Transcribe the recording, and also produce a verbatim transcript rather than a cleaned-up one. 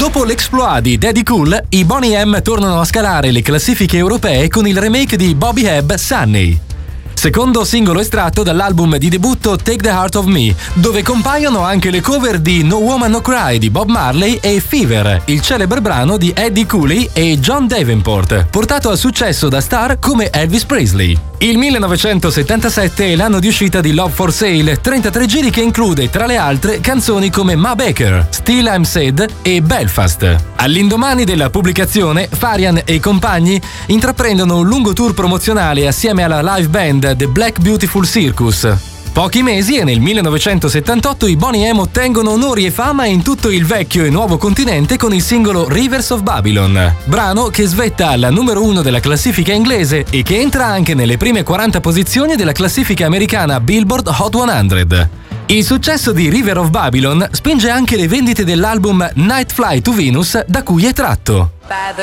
Dopo l'exploit di Daddy Cool, i Boney M tornano a scalare le classifiche europee con il remake di Bobby Hebb, Sunny. Secondo singolo estratto dall'album di debutto Take the Heart of Me, dove compaiono anche le cover di No Woman No Cry di Bob Marley e Fever, il celebre brano di Eddie Cooley e John Davenport, portato al successo da star come Elvis Presley. Il millenovecentosettantasette è l'anno di uscita di Love for Sale, trentatré giri che include, tra le altre, canzoni come Ma Baker, Still I'm Sad e Belfast. All'indomani della pubblicazione, Farian e i compagni intraprendono un lungo tour promozionale assieme alla live band The Black Beautiful Circus. Pochi mesi e nel millenovecentosettantotto i Boney M ottengono onori e fama in tutto il vecchio e nuovo continente con il singolo Rivers of Babylon, brano che svetta alla numero uno della classifica inglese e che entra anche nelle prime quaranta posizioni della classifica americana Billboard Hot cento. Il successo di River of Babylon spinge anche le vendite dell'album Night Flight to Venus, da cui è tratto.